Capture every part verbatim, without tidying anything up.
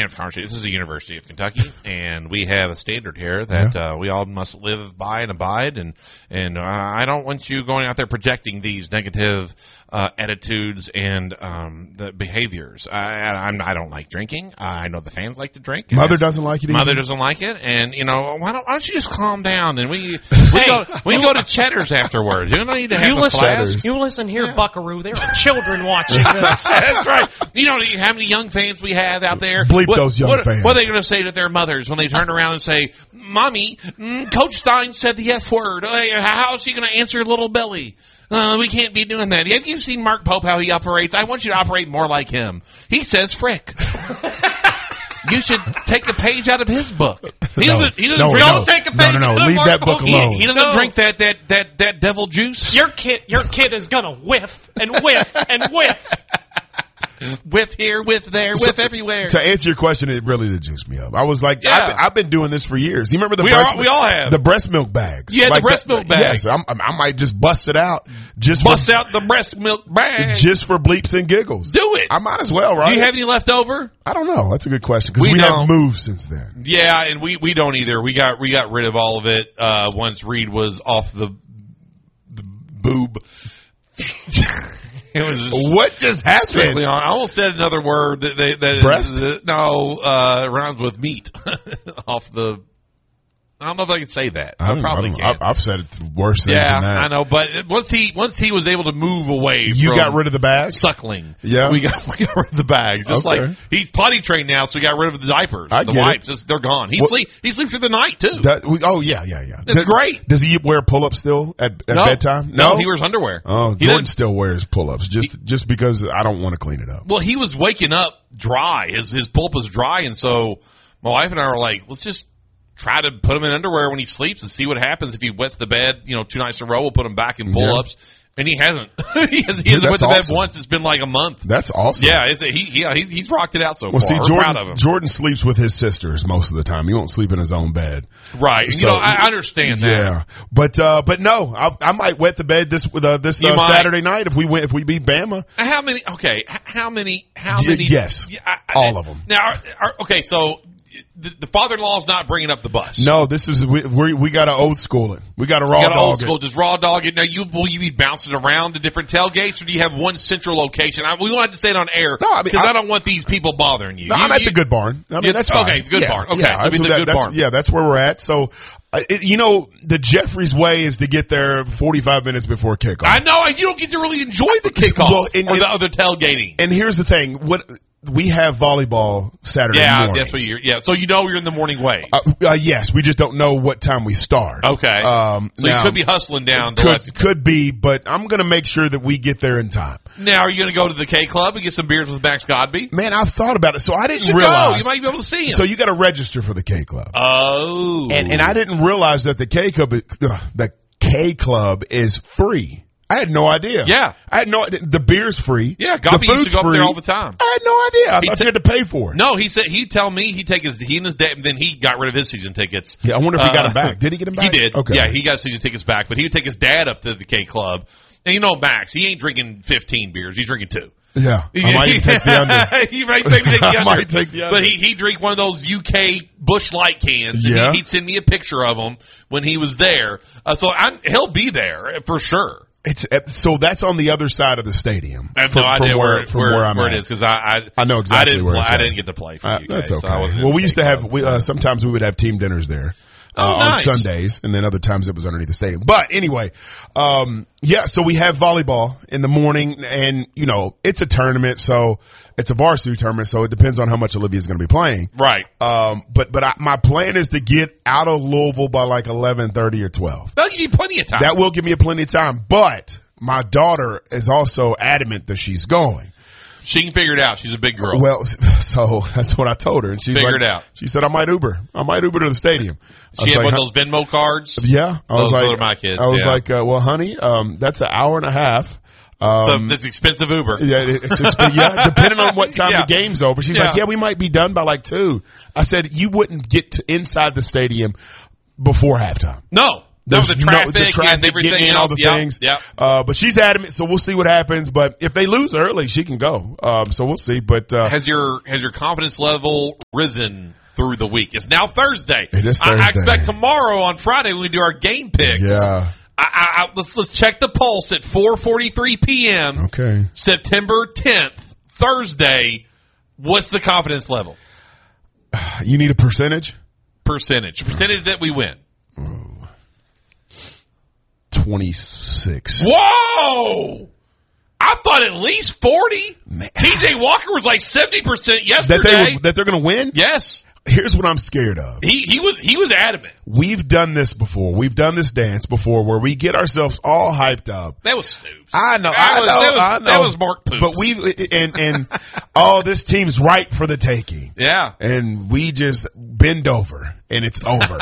have a conversation. This is the University of Kentucky, and we have a standard here that Yeah. uh, we all must live by and abide. And and uh, I don't want you going out there projecting these negative uh, attitudes and um, the behaviors. I, I'm, I don't like drinking. I know the fans like to drink. Mother doesn't like it either. Mother doesn't like it, and you know why don't, why don't you just calm down and we we Hey. go we can go to Cheddar's afterwards. You don't need to have You a listen, class. you listen here, Buckaroo. There are children watching this. That's right. You know how many young fans we have out there? Bleep what, those young what, fans. What are they going to say to their mothers when they turn around and say, "Mommy, mm, Coach Stein said the F word. Hey, how is she going to answer little Billy? Uh, we can't be doing that." Have you seen Mark Pope, how he operates? I want you to operate more like him. He says frick. You should take a page out of his book. He No. doesn't, he doesn't No, drink, no. Don't take a No, page no, no. out of Leave Mark that book Pope. alone. he, he doesn't No. drink that, that, that, that devil juice. Your kid, your kid is gonna whiff and whiff and whiff. With here, with there, with everywhere. To answer your question, it really did juice me up. I was like, Yeah. I've, been, I've been doing this for years. You remember the We breast all- we all have. the breast milk bags? Yeah, the Like breast that- milk bag. Yes, I'm, I might just bust it out just Bust for, out the breast milk bag. just for bleeps and giggles. Do it. I might as well, right? Do you have any left over? I don't know. That's a good question because We we, don't. have moved since then. Yeah, and we, we don't either. We got we got rid of all of it uh, once Reed was off the, the boob. It was just What just strictly happened? on. I almost said another word that that, that Breast? that- no uh, rhymes with meat. Off the. I don't know if I can say that. I, I don't- probably I don't- can. I've, I've said it worse things yeah, than that. I know. But once he once he was able to move away, You from got rid of the bag? suckling. Yeah. we got we got rid of the bags. Just Okay. like he's potty trained now, so we got rid of the diapers, I the get it. wipes. Just, they're gone. He What- sleep he sleeps through the night too. That, we, oh yeah, yeah, yeah. That's Does- great. Does he wear pull-ups still at, at no, bedtime? no, he wears underwear. Oh, He Jordan doesn't- still wears pull-ups just just because I don't want to clean it up. Well, he was waking up dry. His his pulp was dry, and so my wife and I were like, let's just try to put him in underwear when he sleeps and see what happens if he wets the bed. You know, two nights in a row, we'll put him back in pull-ups, and he hasn't. he hasn't, he hasn't wet That's the bed awesome. once. It's been like a month. That's awesome. Yeah, it's, he yeah he, he's rocked it out so Well, far. see, We're proud of Jordan him. Jordan sleeps with his sisters most of the time. He won't sleep in his own bed. Right. So- you know, I understand that. Yeah, but uh, but no, I, I might wet the bed this uh, this You uh, might. Saturday night if we win if we beat Bama. How many? Okay, h- how many? How Y- many? yes. Yeah, I- I- All of them. Now, are, are, okay, so the, the father-in-law is not bringing up the bus. No, this is we we, we got to old school it. We got to raw You got dog old it. school, just raw dog it. Now, you will you be bouncing around to different tailgates, or do you have one central location? I, we won't have to say it on air No, I mean, because I, I- don't want these people bothering you. No, You- I'm at you- the good barn. I mean, Yeah, that's fine. okay, the good Yeah, barn. Okay, yeah, so we that's, the that- good that's- barn. yeah, that's where we're at. So, uh, it, you know, the Jeffries way is to get there forty-five minutes before kickoff. I know you don't get to really enjoy the kickoff Well, and- or and- the other tailgating. and here's the thing: what we have volleyball Saturday Yeah, morning. that's what you're. Yeah, so you know you're in the morning wave. Uh, uh, yes, we just don't know what time we start. Okay, Um, so now, you could be hustling down. To let- could could be, but I'm going to make sure that we get there in time. now, are you going to go to the K Club and get some beers with Max Godby? Man, I've thought about it, so I didn't You should realize. go. You might be able to see him. So you got to register for the K Club, oh, and and I didn't realize that the K Club, uh, the K Club is free. I had no idea. Yeah. I had no. The beer's free. Yeah, the Godby used food's to go up free. there all the time. I had no idea. I He thought ta- you had to pay for it. No, he said he'd tell me he'd take his he and his dad. Then he got rid of his season tickets. Yeah, I wonder if he got Uh, him back. Did he get him back? He did. Okay. Yeah, he got season tickets back, but he would take his dad up to the K Club. And you know, Max, he ain't drinking fifteen beers. He's drinking two. Yeah, I might even take the under. he might maybe take the I under. might take the under. But he he drink one of those U K Busch Light cans. And Yeah. he, he'd send me a picture of them when he was there. Uh, so I, he'll be there for sure. It's so that's on the other side of the stadium. I have from, no idea from where, where, from where, where I'm where at. it is because I, I I know exactly I didn't where play, it's I at. didn't get to play for Uh, you that's guys. okay. So I wasn't well, in we the used to K have Club. we, uh, sometimes we would have team dinners there. Uh, Oh, on nice. Sundays, and then other times it was underneath the stadium. But anyway, um, yeah, so we have volleyball in the morning, and, you know, it's a tournament, so it's a varsity tournament, so it depends on how much Olivia's going to be playing. Right. Um, but but I, my plan is to get out of Louisville by like eleven thirty or twelve. Well, you need plenty of time. That will give me plenty of time, but my daughter is also adamant that she's going. She can figure it out. She's a big girl. Well, so that's what I told her, and she's Figure like, it out. She said, "I might Uber. I might Uber to the stadium." I she was had like, one of those Venmo cards. Yeah, I So was those like, are my kids, I was yeah. like, uh, "Well, honey, um, that's an hour and a half." So Um, that's expensive Uber. yeah, it- it's just, yeah, depending on what time Yeah. the game's over. She's Yeah. like, "Yeah, we might be done by like two." I said, "You wouldn't get to inside the stadium before halftime." No. That was the traffic, no, the traffic and everything getting in, else. all the Yep, things. yep. Uh, but she's adamant, so we'll see what happens. But if they lose early, she can go. Um, so we'll see. But uh, Has your has your confidence level risen through the week? It's now Thursday. It is I, I Thursday. expect tomorrow on Friday when we do our game picks. Yeah. I, I, I, let's let's check the pulse at four forty-three p.m. Okay. September tenth, Thursday. What's the confidence level? You need a percentage? Percentage. Percentage that we win. twenty-six. Whoa! I thought at least forty. Man. T J Walker was like seventy percent That yesterday. they were, that they're going to win? Yes. Here's what I'm scared of. He he was he was adamant. We've done this before. We've done this dance before where we get ourselves all hyped up. That was Stoops. I know, That I was, know, that was, I know. That was Mark Poops. But we and and oh, this team's ripe for the taking. Yeah. And we just bend over and it's over.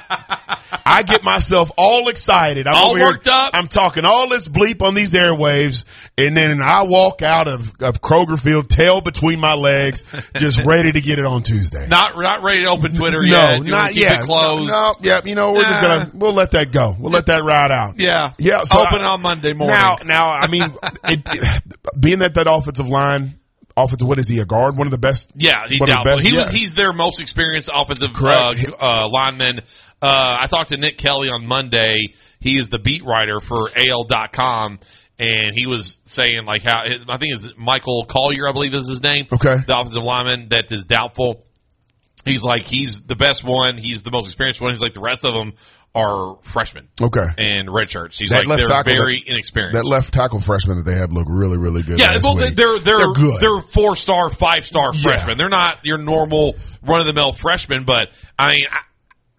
I get myself all excited. I'm All over here- worked up. I'm talking all this bleep on these airwaves, and then I walk out of, of Kroger Field, tail between my legs, just ready to get it on Tuesday. Not not ready to open Twitter no, yet. You wanna not keep yet. It closed. No, no, yeah, you know, we're just Nah. gonna we'll let that go. We'll let that ride out. Yeah. Yeah. So Open I- on Monday morning. Now, now, I mean, it, it, being that that offensive line, offensive, what is he, a guard? One of the best? Yeah, he one of the doubtful. best? He was. Yeah. He's their most experienced offensive uh, Correct. uh, lineman. Uh, I talked to Nick Kelly on Monday. He is the beat writer for A L dot com, and he was saying like how I think it's Michael Collier, I believe is his name. Okay. The offensive lineman that is doubtful. He's like he's the best one. He's the most experienced one. He's like the rest of them are freshmen. Okay. And red shirts. He's That like left they're tackle, very that- inexperienced. That left tackle freshman that they have look really, really good. Yeah, last well, week. they're they're They're good. They're four star, five star Yeah. freshmen. They're not your normal run of the mill freshmen. But I mean, I,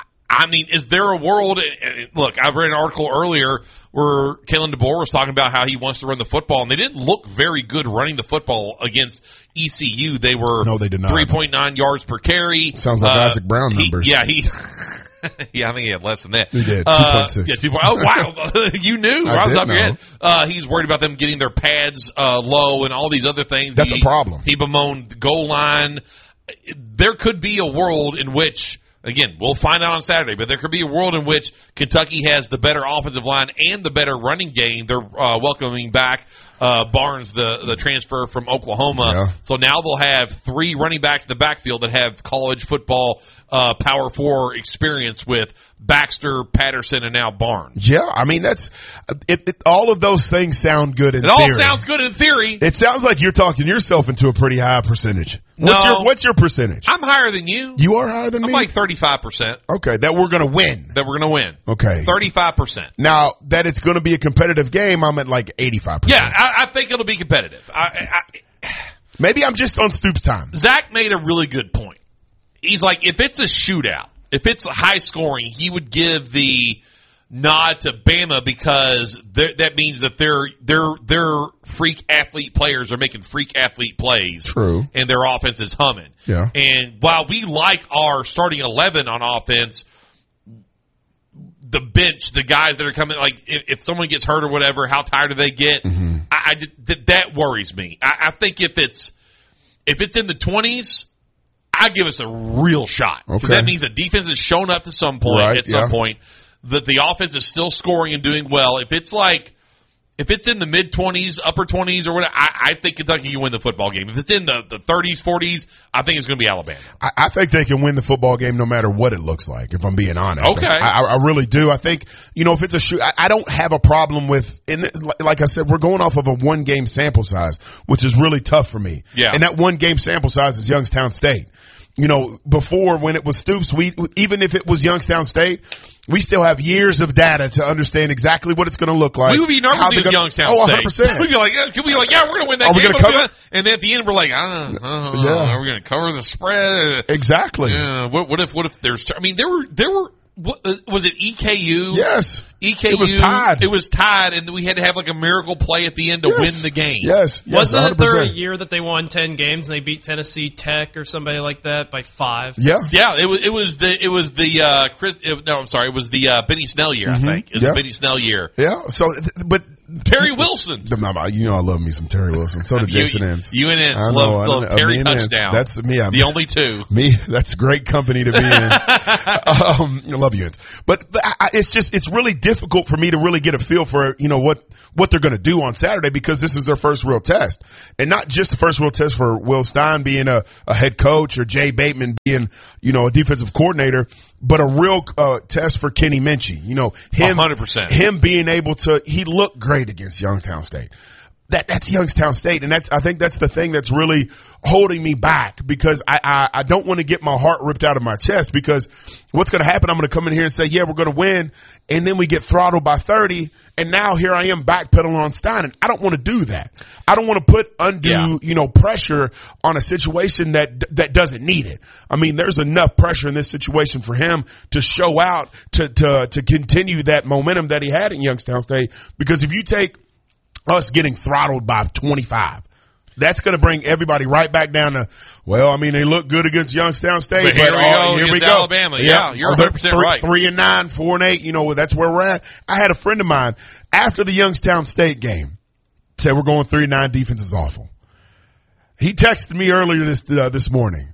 I mean, is there a world? And look, I read an article earlier where Kalen DeBoer was talking about how he wants to run the football, and they didn't look very good running the football against E C U. They were No, they did not. three point nine yards per carry. Sounds like Isaac Brown he- numbers. Yeah, he. Yeah, I think he had less than that. He did, Uh, two point six. yeah, two point- oh, wow. You knew. I Right off the did top of your know. head. Uh, he's worried about them getting their pads uh, low and all these other things. That's he, a problem. He bemoaned the goal line. There could be a world in which, again, we'll find out on Saturday, but there could be a world in which Kentucky has the better offensive line and the better running game. They're uh, welcoming back uh, Barnes, the, the transfer from Oklahoma. Yeah. So now they'll have three running backs in the backfield that have college football uh, Power Four experience with Baxter, Patterson, and now Barnes. Yeah, I mean, that's it, it, all of those things sound good in It all theory. sounds good in theory. It sounds like you're talking yourself into a pretty high percentage. What's No. your What's your percentage? I'm higher than you. You are higher than I'm me. like thirty-five percent Okay, that we're going to win. that we're going to win. Okay. thirty-five percent. Now that it's going to be a competitive game, I'm at like eighty-five percent. Yeah, I, I think it'll be competitive. I, I, Maybe I'm just on Stoops' time. Zach made a really good point. He's like, if it's a shootout, if it's high scoring, he would give the nod to Bama because that means that their their their freak athlete players are making freak athlete plays. True. And their offense is humming. Yeah. And while we like our starting eleven on offense, the bench, the guys that are coming, like if, if someone gets hurt or whatever, how tired do they get? Mm-hmm. I, I did- that, that worries me. I, I think if it's if it's in the twenties, I give us a real shot. 'Cause Okay. that means the defense has shown up to some point. Right, at some yeah. point, that the offense is still scoring and doing well. If it's like if it's in the mid twenties, upper twenties, or whatever, I, I think Kentucky can win the football game. If it's in the the thirties, forties, I think it's going to be Alabama. I, I think they can win the football game no matter what it looks like, if I'm being honest. Okay. I, I really do. I think, you know, if it's a shoot, I, I don't have a problem with, and like I said, we're going off of a one game sample size, which is really tough for me. Yeah. And that one game sample size is Youngstown State. You know, before when it was Stoops, we, even if it was Youngstown State, we still have years of data to understand exactly what it's going to look like. We would be nervous how if it was they're gonna- Youngstown oh, State. one hundred percent. We'd be like, yeah, could we be like, yeah, we're going to win that Are we game. gonna cover? Let's do it. And then at the end, we're like, uh, uh, Yeah. are we going to cover the spread? Exactly. Yeah. What, what if? What if there's? I mean, there were there were. What, was it E K U? Yes. E K U. It was tied. It was tied, and we had to have like a miracle play at the end to Yes. win the game. Yes. Yes. Wasn't it there a one hundred percent. year that they won ten games and they beat Tennessee Tech or somebody like that by five? Yeah. Yeah, it was it was the it was the uh Chris it, no I'm sorry it was the uh, Benny Snell year I think it was Yeah. the Benny Snell year. Yeah. So, but Terry Wilson. You know I love me some Terry Wilson. So did Jason Ince. You and Ince love, love uh, Terry touchdown. That's me. I'm, the only two. Me. That's great company to be in. um, I love you, Ince. But, but I, it's just it's really difficult for me to really get a feel for you know what what they're going to do on Saturday because this is their first real test, and not just the first real test for Will Stein being a, a head coach or Jay Bateman being you know a defensive coordinator, but a real uh, test for Kenny Minchey. You know him, one hundred percent. Him being able to he looked great against Youngstown State. That that's Youngstown State, and that's I think that's the thing that's really holding me back because I I, I don't want to get my heart ripped out of my chest because what's going to happen? I'm going to come in here and say, yeah, we're going to win, and then we get throttled by thirty, and now here I am backpedaling on Stein, and I don't want to do that. I don't want to put undue yeah. you know pressure on a situation that that doesn't need it. I mean, there's enough pressure in this situation for him to show out to to to continue that momentum that he had in Youngstown State because if you take us getting throttled by twenty-five. That's going to bring everybody right back down to, well, I mean, they look good against Youngstown State. But here but, we oh, go here we go. Alabama. Yeah, yeah you're one hundred percent three, right. Three and nine, four and eight, you know, that's where we're at. I had a friend of mine after the Youngstown State game said we're going three and nine, defense is awful. He texted me earlier this, uh, this morning.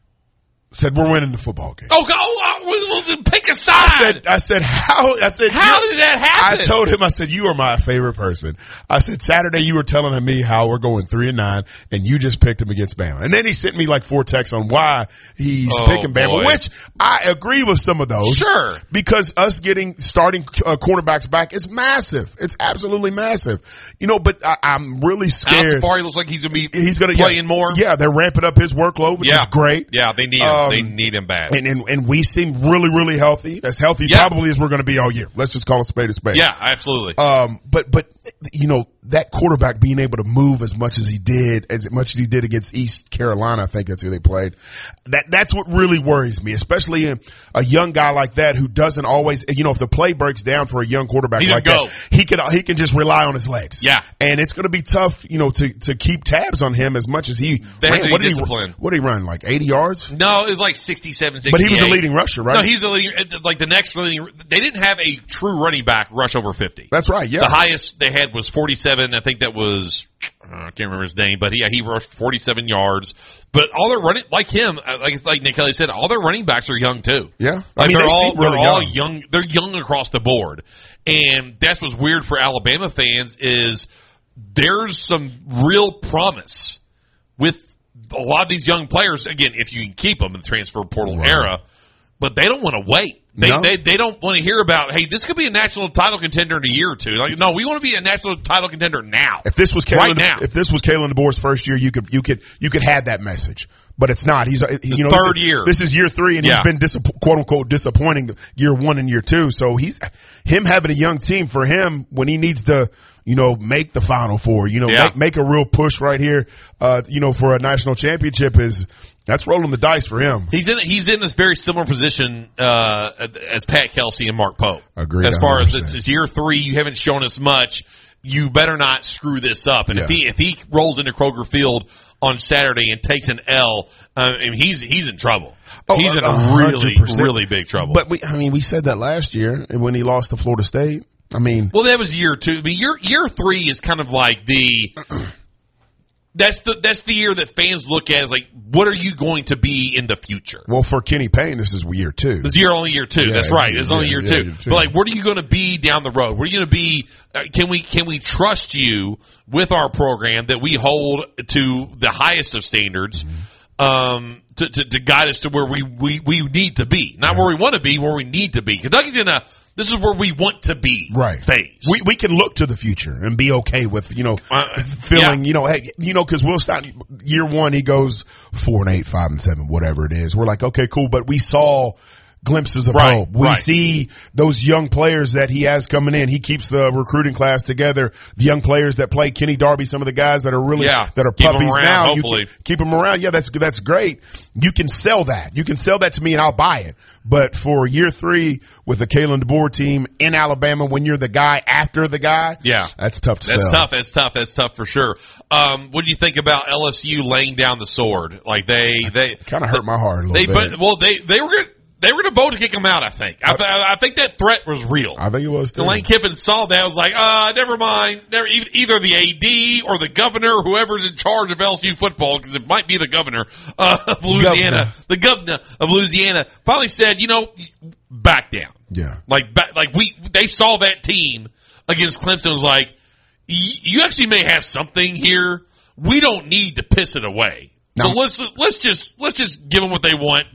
Said we're winning the football game. Oh, go! Oh, oh, pick a side. I said, I said, how? I said, how did that happen? I told him, I said, you are my favorite person. I said, Saturday you were telling me how we're going three and nine, and you just picked him against Bama. And then he sent me like four texts on why he's oh, picking Bama, boy. which I agree with some of those. Sure, because us getting starting uh, cornerbacks back is massive. It's absolutely massive. You know, but I, I'm really scared. Al Safari looks like he's gonna be he's gonna playing yeah, more. Yeah, they're ramping up his workload, which yeah. is great. Yeah, they need him. Um, they need him bad. And, and and we seem really, really healthy. As healthy yeah. probably as we're going to be all year. Let's just call a spade a spade. Yeah, absolutely. Um, but but you know that quarterback being able to move as much as he did, as much as he did against East Carolina, I think that's who they played. That that's what really worries me, especially in a young guy like that who doesn't always. You know, if the play breaks down for a young quarterback he like go. that, he can he can just rely on his legs. Yeah, and it's going to be tough, you know, to to keep tabs on him as much as he. They ran. have to What be did disciplined. he? What did he run? Like eighty yards? No, it was like sixty-seven, sixty-eight. But he was a leading rusher, right? No, he's the leading. Like the next leading. They didn't have a true running back rush over fifty. That's right. Yeah. The highest they had was forty-seven. I think that was. Uh, I can't remember his name, but yeah, he rushed forty-seven yards. But all their running, like him, like like Nick Kelly said, all their running backs are young too. Yeah, like I mean, they're they all seem really they're all young. young. They're young across the board, and that's what's weird for Alabama fans is there's some real promise with a lot of these young players. Again, if you can keep them in the transfer portal right. era, but they don't want to wait. They, no. they they don't want to hear about, hey, this could be a national title contender in a year or two. Like, no, we want to be a national title contender now. If this was Kalen, right now, if this was Kalen DeBoer's first year, you could you could you could have that message. But it's not. He's you know third this is, year. This is year three, and yeah. he's been disapp- quote unquote disappointing year one and year two. So he's him having a young team for him when he needs to, you know, make the Final Four. You know, yeah. make, make a real push right here. Uh, you know, for a national championship is that's rolling the dice for him. He's in he's in this very similar position uh, as Pat Kelsey and Mark Pope. Agreed. As far as it's, it's year three, you haven't shown us much. You better not screw this up. And yeah. if he if he rolls into Kroger Field on Saturday and takes an L, um, I mean, he's he's in trouble. Oh, he's in a one hundred really percent. really big trouble. But we, I mean, we said that last year when he lost to Florida State. I mean, well, that was year two. I mean, year year three is kind of like the. That's the that's the year that fans look at as like, what are you going to be in the future? Well, for Kenny Payne, this is year two. This is year only year two. Yeah, that's right. Year, it's only yeah, year, yeah, two. year two. But like, what are you going to be down the road? What are you going to be? Uh, can we can we trust you with our program that we hold to the highest of standards? Mm-hmm. Um, to, to to guide us to where we we, we need to be, not yeah. where we want to be, where we need to be. Kentucky's in a this is where we want to be. Right. Phase. We we can look to the future and be okay with, you know, uh, feeling, yeah. you know, hey, you know, cause Will Stein, year one, he goes four and eight, five and seven, whatever it is. We're like, okay, cool. But we saw glimpses of right, hope. We right. see those young players that he has coming in. He keeps the recruiting class together. The young players that play Kenny Darby, some of the guys that are really, yeah. that are keep puppies around, now. Hopefully. You keep, keep them around. Yeah, that's, that's great. You can sell that. You can sell that to me and I'll buy it. But for year three with the Kalen DeBoer team in Alabama, when you're the guy after the guy, yeah, that's tough to that's sell. That's tough. That's tough. That's tough for sure. Um, what do you think about L S U laying down the sword? Like they, they kind of hurt my heart a little they, bit. But, well, they, they were good. they were going to vote to kick him out, I think. I, th- I think that threat was real. I think it was too. And Lane Kiffin saw that. was like, uh, never mind. Never, either the A D or the governor, whoever's in charge of L S U football, because it might be the governor uh, of Louisiana, Governor. the governor of Louisiana, finally said, you know, back down. Yeah. Like, back, like we, they saw that team against Clemson was like, you actually may have something here. We don't need to piss it away. So No. let's let's just let's just give them what they want.